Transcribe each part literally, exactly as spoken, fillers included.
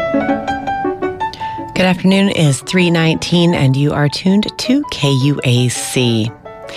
Good afternoon. It is three nineteen, and you are tuned to K U A C.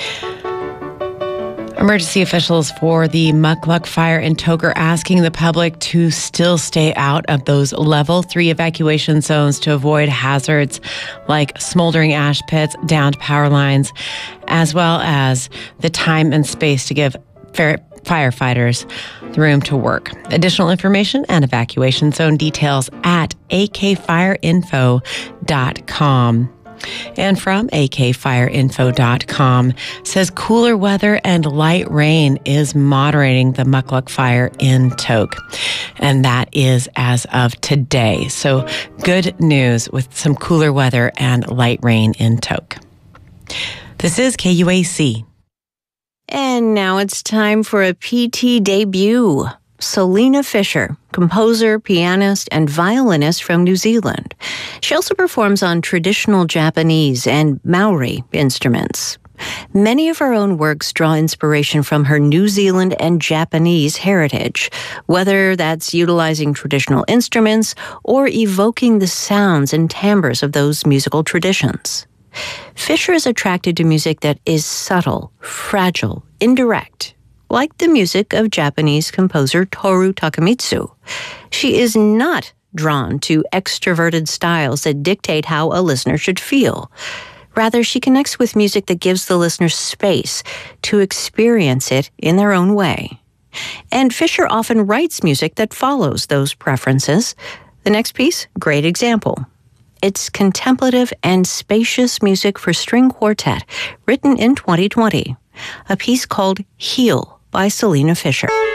Emergency officials for the Mukluk fire in Tok are asking the public to still stay out of those level three evacuation zones to avoid hazards like smoldering ash pits, downed power lines, as well as the time and space to give firefighters the room to work. Additional information and evacuation zone details at a k fire info dot com. And from a k fire info dot com says cooler weather and light rain is moderating the Mukluk fire in Tok. And that is as of today. So good news with some cooler weather and light rain in Tok. This is K U A C. And now it's time for a P T debut. Selina Fisher, composer, pianist, and violinist from New Zealand. She also performs on traditional Japanese and Maori instruments. Many of her own works draw inspiration from her New Zealand and Japanese heritage, whether that's utilizing traditional instruments or evoking the sounds and timbres of those musical traditions. Fisher is attracted to music that is subtle, fragile, indirect, like the music of Japanese composer Toru Takemitsu. She is not drawn to extroverted styles that dictate how a listener should feel. Rather, she connects with music that gives the listener space to experience it in their own way. And Fisher often writes music that follows those preferences. The next piece, great example. It's contemplative and spacious music for string quartet, written in twenty twenty. A piece called Heal by Selina Fisher.